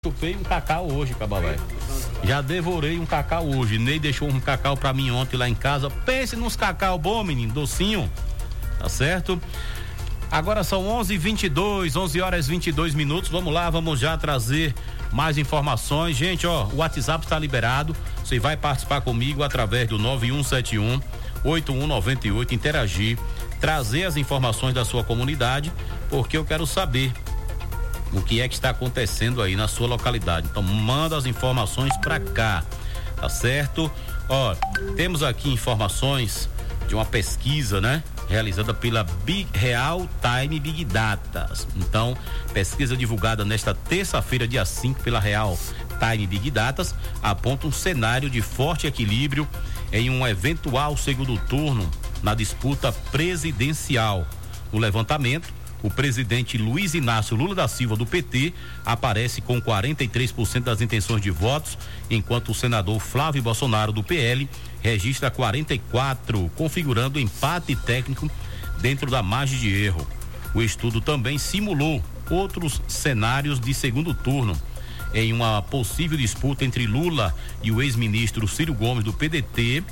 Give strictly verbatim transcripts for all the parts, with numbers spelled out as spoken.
Chupei um cacau hoje, Cabalé. Já devorei um cacau hoje. Ney deixou um cacau pra mim ontem lá em casa. Pense nos cacau bom, menino, docinho. Tá certo? Agora são onze e vinte e dois, onze horas e vinte e dois minutos. Vamos lá, vamos já trazer mais informações. Gente, ó, o WhatsApp está liberado. Você vai participar comigo através do nove um sete um, oito um nove oito, interagir, trazer as informações da sua comunidade, porque eu quero saber o que é que está acontecendo aí na sua localidade. Então manda as informações para cá, tá certo? Ó, temos aqui informações de uma pesquisa, né? Realizada pela Big Real Time Big Data. Então, pesquisa divulgada nesta terça-feira, dia cinco, pela Real Time Big Data, aponta um cenário de forte equilíbrio em um eventual segundo turno na disputa presidencial. No levantamento, o presidente Luiz Inácio Lula da Silva, do P T, aparece com quarenta e três por cento das intenções de votos, enquanto o senador Flávio Bolsonaro, do P L, registra quarenta e quatro por cento, configurando empate técnico dentro da margem de erro. O estudo também simulou outros cenários de segundo turno, em uma possível disputa entre Lula e o ex-ministro Ciro Gomes, do P D T.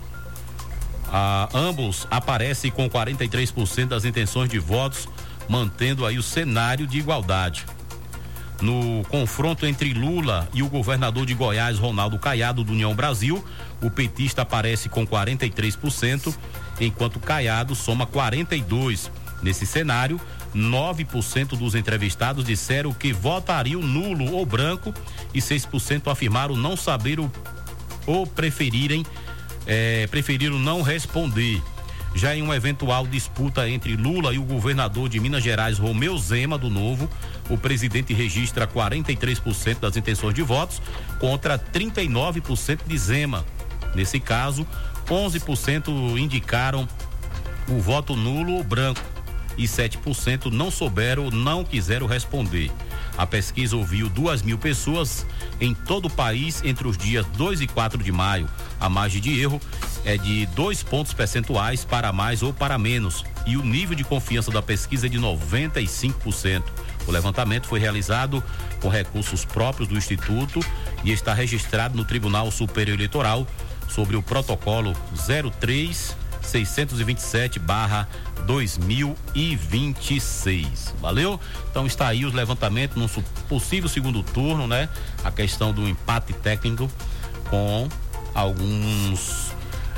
Ah, ambos aparecem com quarenta e três por cento das intenções de votos, mantendo aí o cenário de igualdade. No confronto entre Lula e o governador de Goiás, Ronaldo Caiado, do União Brasil, o petista aparece com quarenta e três por cento, enquanto Caiado soma quarenta e dois por cento. Nesse cenário, nove por cento dos entrevistados disseram que votariam nulo ou branco e seis por cento afirmaram não saber o, ou preferirem, é, preferiram não responder. Já em uma eventual disputa entre Lula e o governador de Minas Gerais, Romeu Zema, do Novo, o presidente registra quarenta e três por cento das intenções de votos contra trinta e nove por cento de Zema. Nesse caso, onze por cento indicaram o voto nulo ou branco e sete por cento não souberam ou não quiseram responder. A pesquisa ouviu duas mil pessoas em todo o país entre os dias dois e quatro de maio. A margem de erro é de dois pontos percentuais para mais ou para menos, e o nível de confiança da pesquisa é de noventa e cinco por cento. O levantamento foi realizado com recursos próprios do Instituto e está registrado no Tribunal Superior Eleitoral sobre o protocolo zero três seiscentos e vinte e sete barra dois mil e vinte e seis. Valeu? Então está aí os levantamentos num possível segundo turno, né? A questão do empate técnico com alguns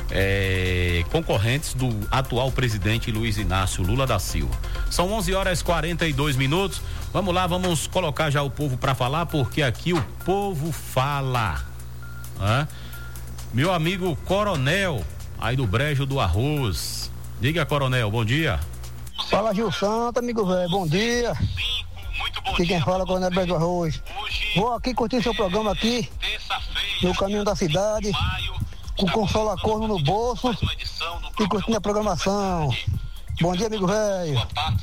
é, concorrentes do atual presidente Luiz Inácio Lula da Silva. São onze horas e quarenta e dois minutos. Vamos lá, vamos colocar já o povo para falar, porque aqui o povo fala. Né? Meu amigo Coronel, aí do Brejo do Arroz. Diga, Coronel, bom dia. Fala, Gil Santo, amigo velho, bom dia. Muito bom aqui dia. Quem fala, Coronel Brejo do Arroz. Hoje, vou aqui curtir seu programa aqui, no caminho da cidade, com consola corno no bolso e curtindo a programação. Bom dia, amigo velho.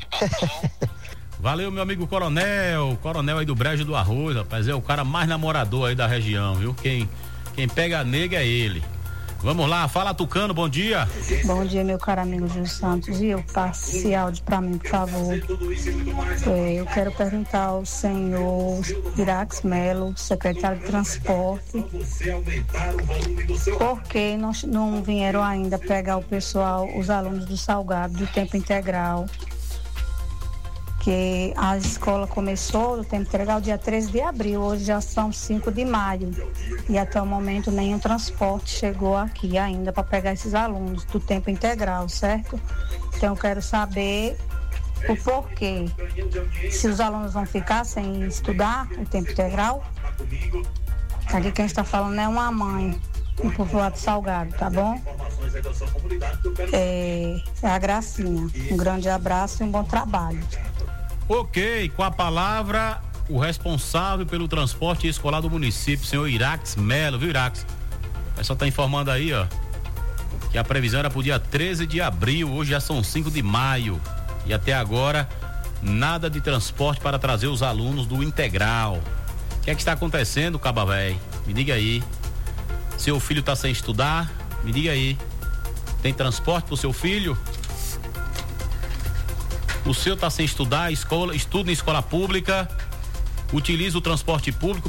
Valeu, meu amigo Coronel, Coronel aí do Brejo do Arroz, rapaz, é o cara mais namorador aí da região, viu? Quem, quem pega a nega é ele. Vamos lá, fala Tucano, bom dia. Bom dia, meu caro amigo Gil Santos. E eu passe esse áudio pra mim, por favor. É, eu quero perguntar ao senhor Irax Melo, secretário de Transporte, por que não, não vieram ainda pegar o pessoal, os alunos do Salgado, do tempo integral? Que a escola começou no tempo integral dia treze de abril, hoje já são cinco de maio e até o momento nenhum transporte chegou aqui ainda para pegar esses alunos do tempo integral, certo? Então eu quero saber o porquê, se os alunos vão ficar sem estudar o tempo integral. Aqui quem está falando é uma mãe no povoado Salgado, tá bom? É, é a Gracinha. Um grande abraço e um bom trabalho. Ok, com a palavra o responsável pelo transporte escolar do município, senhor Irax Melo, viu, Irax? O pessoal tá informando aí, ó, que a previsão era pro dia treze de abril, hoje já são cinco de maio e até agora nada de transporte para trazer os alunos do integral. O que é que está acontecendo, Caba Véi? Me diga aí. Seu filho tá sem estudar? Me diga aí. Tem transporte pro seu filho? O seu tá sem estudar, escola, estuda em escola pública? utiliza o transporte público